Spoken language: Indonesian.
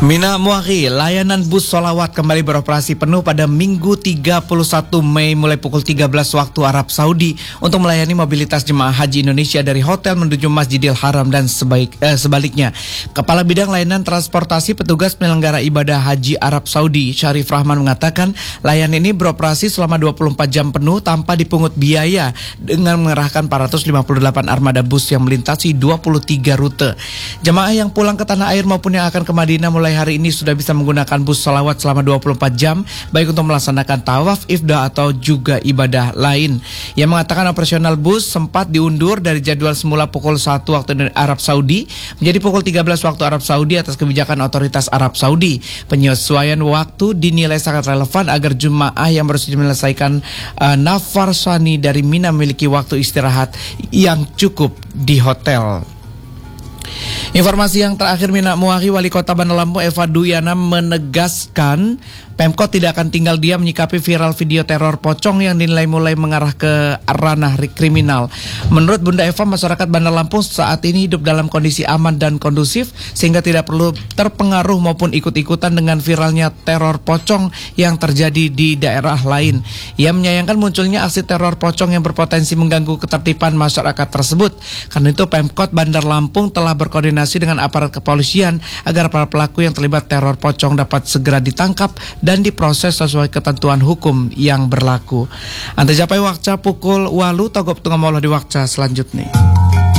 Mina Muari, layanan bus sholawat kembali beroperasi penuh pada Minggu 31 Mei mulai pukul 13 waktu Arab Saudi untuk melayani mobilitas jemaah haji Indonesia dari hotel menuju Masjidil Haram dan sebaliknya. Kepala Bidang Layanan Transportasi Petugas Penyelenggara Ibadah Haji Arab Saudi, Syarif Rahman mengatakan layanan ini beroperasi selama 24 jam penuh tanpa dipungut biaya dengan mengerahkan 458 armada bus yang melintasi 23 rute. Jemaah yang pulang ke tanah air maupun yang akan ke Madinah mulai hari ini sudah bisa menggunakan bus sholawat selama 24 jam baik untuk melaksanakan tawaf, ifdah atau juga ibadah lain. Yang mengatakan operasional bus sempat diundur dari jadwal semula pukul 1 waktu Arab Saudi menjadi pukul 13 waktu Arab Saudi atas kebijakan otoritas Arab Saudi. Penyesuaian waktu dinilai sangat relevan agar jemaah yang baru saja menyelesaikan nafar sani dari Mina memiliki waktu istirahat yang cukup di hotel. Informasi yang terakhir, Mina Muari, Wali Kota Bandar Lampung Eva Duyana menegaskan Pemkot tidak akan tinggal diam menyikapi viral video teror pocong yang dinilai mulai mengarah ke ranah kriminal. Menurut Bunda Eva, masyarakat Bandar Lampung saat ini hidup dalam kondisi aman dan kondusif sehingga tidak perlu terpengaruh maupun ikut-ikutan dengan viralnya teror pocong yang terjadi di daerah lain. Ia menyayangkan munculnya aksi teror pocong yang berpotensi mengganggu ketertiban masyarakat tersebut. Karena itu Pemkot Bandar Lampung telah berkoordinasi dengan aparat kepolisian agar para pelaku yang terlibat teror pocong dapat segera ditangkap dan diproses sesuai ketentuan hukum yang berlaku. Anta japai wakca pukul walu togop tengah maulah di wakca selanjutnya.